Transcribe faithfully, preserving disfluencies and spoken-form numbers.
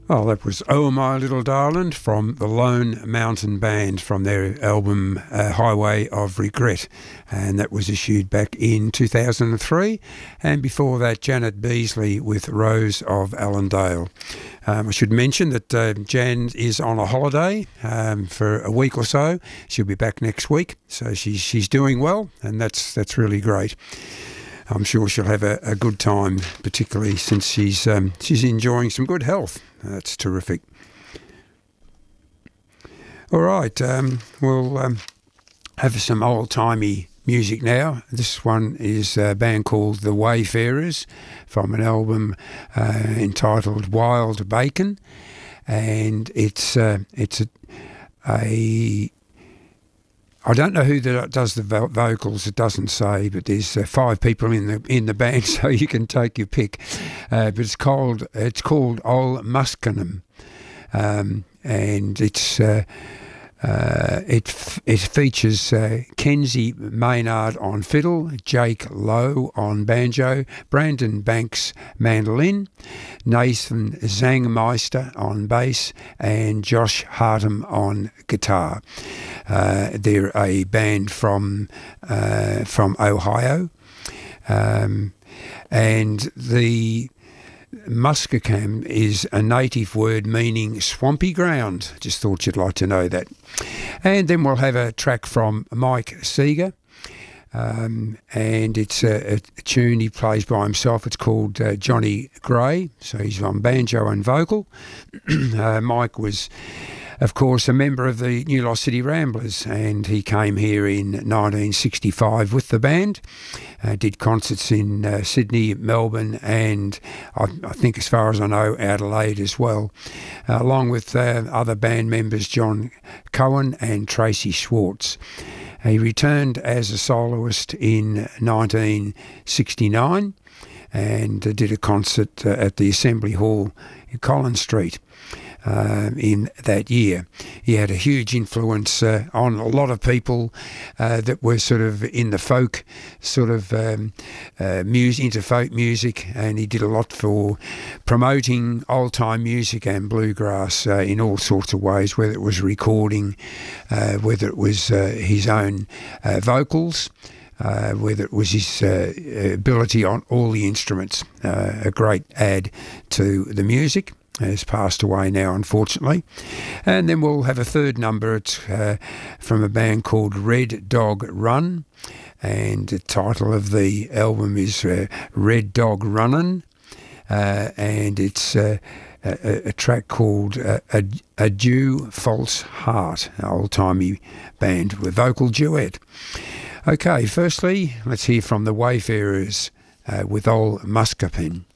Oh, that was Oh My Little Darling from the Lone Mountain Band from their album uh, Highway of Regret, and that was issued back in two thousand three. And before that, Janet Beasley with Rose of Allendale. Um, I should mention that uh, Jan is on a holiday um, for a week or so. She'll be back next week, so she's she's doing well, and that's that's really great. I'm sure she'll have a, a good time, particularly since she's um, she's enjoying some good health. That's terrific. All right, um, we'll um, have some old-timey music now. This one is a band called The Wayfarers from an album uh, entitled Wild Bacon, and it's uh, it's a, a I don't know who the, does the vo- vocals. It doesn't say, but there's uh, five people in the in the band, so you can take your pick. Uh, but it's called it's called Old Muskenham, um, and it's uh, uh, it f- it features uh, Kenzie Maynard on fiddle, Jake Lowe on banjo, Brandon Banks mandolin, Nathan Zangmeister on bass, and Josh Hartum on guitar. Uh, they're a band from uh, from Ohio, um, and the Muskogum is a native word meaning swampy ground. Just thought you'd like to know that. And then we'll have a track from Mike Seeger, um, and it's a, a tune he plays by himself. It's called uh, Johnny Gray, so he's on banjo and vocal. uh, Mike was, of course, a member of the New Lost City Ramblers, and he came here in nineteen sixty-five with the band, uh, did concerts in uh, Sydney, Melbourne, and I, I think, as far as I know, Adelaide as well, uh, along with uh, other band members John Cohen and Tracy Schwartz. He returned as a soloist in nineteen sixty-nine and uh, did a concert uh, at the Assembly Hall in Collins Street. Uh, in that year. He had a huge influence uh, on a lot of people uh, that were sort of in the folk sort of um, uh, music, into folk music, and he did a lot for promoting old-time music and bluegrass uh, in all sorts of ways, whether it was recording, uh, whether it was uh, his own uh, vocals, Uh, whether it was his uh, ability on all the instruments. Uh, a great add to the music. Has passed away now, unfortunately. And then we'll have a third number. It's uh, from a band called Red Dog Run, and the title of the album is uh, Red Dog Runnin', uh, and it's uh, a, a track called uh, Adieu False Heart, an old-timey band with vocal duet. Okay, firstly, let's hear from the Wayfarers uh, with Old Muscapine.